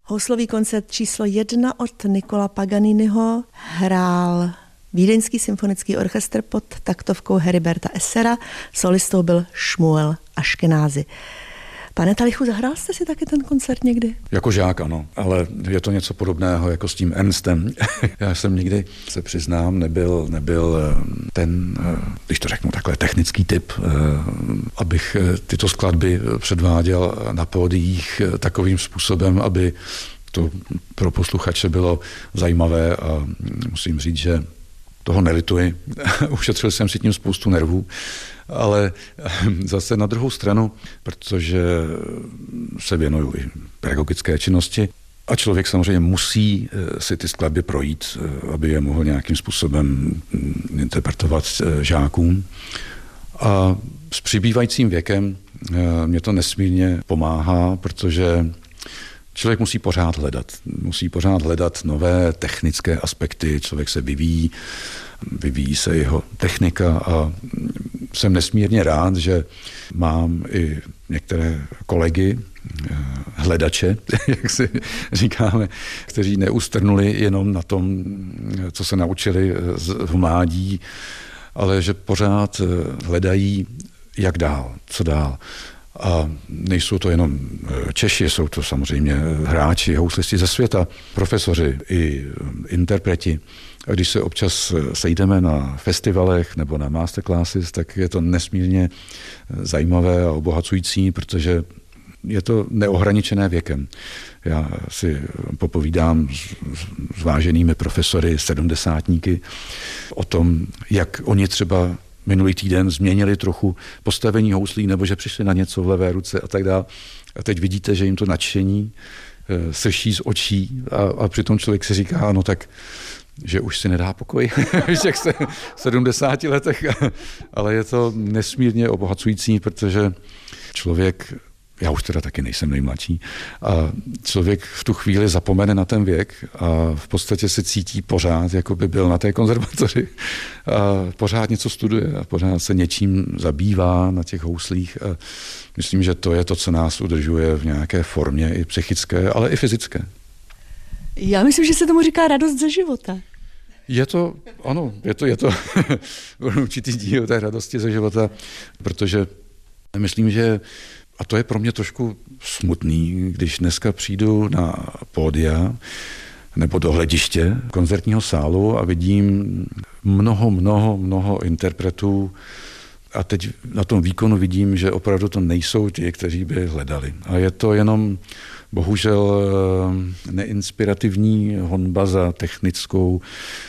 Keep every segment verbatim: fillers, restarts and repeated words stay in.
Houslový koncert číslo jedna od Niccola Paganiniho hrál Vídeňský symfonický orchestr pod taktovkou Heriberta Essera, solistou byl Šmuel Aškenázy. Pane Talichu, zahrál jste si taky ten koncert někdy? Jako žák ano, ale je to něco podobného jako s tím Ernstem. Já jsem nikdy, se přiznám, nebyl, nebyl ten, když to řeknu takhle, technický typ, abych tyto skladby předváděl na pódiích takovým způsobem, aby to pro posluchače bylo zajímavé a musím říct, že toho nelituji. Ušetřil jsem si tím spoustu nervů, ale zase na druhou stranu, protože se věnuju i pedagogické činnosti a člověk samozřejmě musí si ty skladby projít, aby je mohl nějakým způsobem interpretovat žákům. A s přibývajícím věkem mě to nesmírně pomáhá, protože člověk musí pořád hledat. Musí pořád hledat nové technické aspekty. Člověk se vyvíjí, vyvíjí se jeho technika a jsem nesmírně rád, že mám i některé kolegy, hledače, jak si říkáme, kteří neustrnuli jenom na tom, co se naučili v mládí, ale že pořád hledají, jak dál, co dál. A nejsou to jenom Češi, jsou to samozřejmě hráči, houslisti ze světa, profesoři i interpreti. A když se občas sejdeme na festivalech nebo na masterclasses, tak je to nesmírně zajímavé a obohacující, protože je to neohraničené věkem. Já si popovídám s, s váženými profesory, sedmdesátníky o tom, jak oni třeba minulý týden změnili trochu postavení houslí, nebo že přišli na něco v levé ruce a tak dále. A teď vidíte, že jim to nadšení e, srší z očí a, a přitom člověk si říká, no tak, že už si nedá pokoj v těch sedmdesáti letech, ale je to nesmírně obohacující, protože člověk, já už teda taky nejsem nejmladší, a člověk v tu chvíli zapomene na ten věk a v podstatě se cítí pořád, jako by byl na té konzervatoři a pořád něco studuje a pořád se něčím zabývá na těch houslích a myslím, že to je to, co nás udržuje v nějaké formě i psychické, ale i fyzické. Já myslím, že se tomu říká radost ze života. Je to, ano, je to, je to určitý díl té radosti ze života, protože myslím, že a to je pro mě trošku smutný, když dneska přijdu na pódia nebo do hlediště koncertního sálu a vidím mnoho, mnoho, mnoho interpretů a teď na tom výkonu vidím, že opravdu to nejsou ti, kteří by hledali. A je to jenom bohužel neinspirativní honba za technickou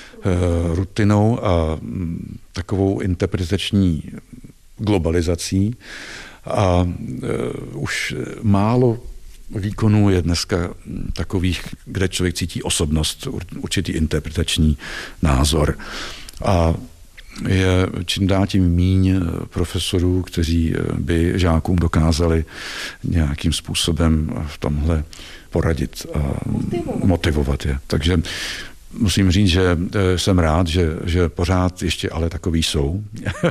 rutinou a takovou interpretační globalizací. A uh, už málo výkonů je dneska takových, kde člověk cítí osobnost, určitý interpretační názor. A je čím dál tím míň profesorů, kteří by žákům dokázali nějakým způsobem v tomhle poradit a motivovat, motivovat je. Takže musím říct, že jsem rád, že, že pořád ještě ale takový jsou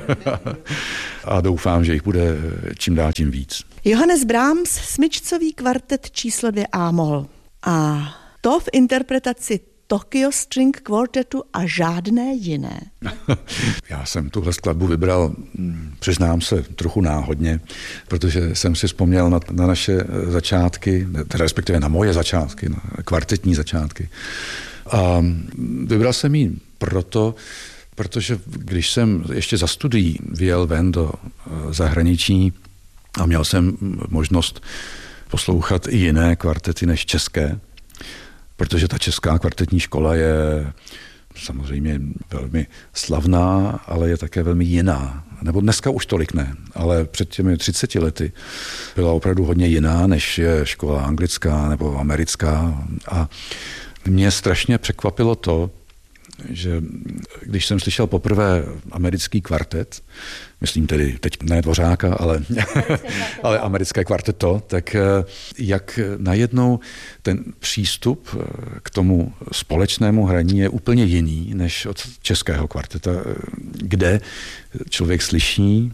a doufám, že jich bude čím dál tím víc. Johannes Brahms, smyčcový kvartet číslo dvě A-moll. A to v interpretaci Tokyo String Quartetu a žádné jiné. Já jsem tuhle skladbu vybral, přiznám se, trochu náhodně, protože jsem si vzpomněl na, na naše začátky, teda respektive na moje začátky, na kvartetní začátky. A vybral jsem ji proto, protože když jsem ještě za studií vyjel ven do zahraničí a měl jsem možnost poslouchat i jiné kvartety než české, protože ta česká kvartetní škola je samozřejmě velmi slavná, ale je také velmi jiná. Nebo dneska už tolik ne, ale před těmi třiceti lety byla opravdu hodně jiná, než je škola anglická nebo americká. A mě strašně překvapilo to, že když jsem slyšel poprvé americký kvartet, myslím tedy teď ne Dvořáka, ale, ale americké kvarteto, tak jak najednou ten přístup k tomu společnému hraní je úplně jiný než od českého kvarteta, kde člověk slyší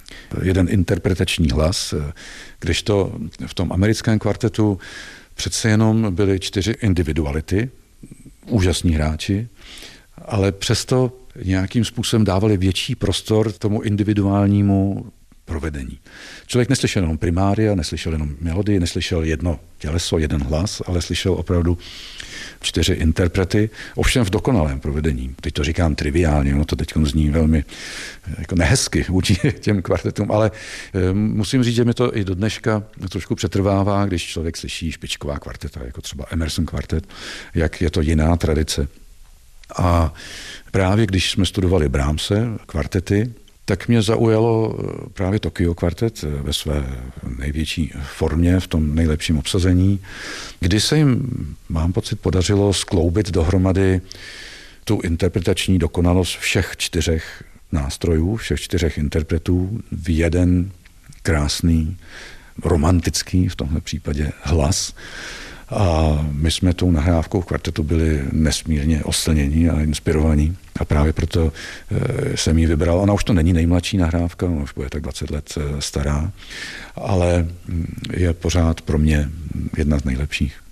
jeden interpretační hlas, kdežto v tom americkém kvartetu přece jenom byly čtyři individuality, úžasní hráči, ale přesto nějakým způsobem dávali větší prostor tomu individuálnímu provedení. Člověk neslyšel jenom primária, neslyšel jenom melodii, neslyšel jedno těleso, jeden hlas, ale slyšel opravdu čtyři interprety, ovšem v dokonalém provedení. Teď to říkám triviálně, ono to teď zní velmi jako nehezky vůči těm kvartetům, ale musím říct, že mi to i do dneška trošku přetrvává, když člověk slyší špičková kvarteta, jako třeba Emerson kvartet, jak je to jiná tradice. A právě když jsme studovali Brahmse, kvartety, tak mě zaujalo právě Tokio kvartet ve své největší formě, v tom nejlepším obsazení, kdy se jim, mám pocit, podařilo skloubit dohromady tu interpretační dokonalost všech čtyřech nástrojů, všech čtyřech interpretů v jeden krásný, romantický v tomhle případě hlas. A my jsme tou nahrávkou v kvartetu byli nesmírně oslnění a inspirovaní. A právě proto jsem ji vybral. Ona už to není nejmladší nahrávka, ona už bude tak dvacet let stará, ale je pořád pro mě jedna z nejlepších.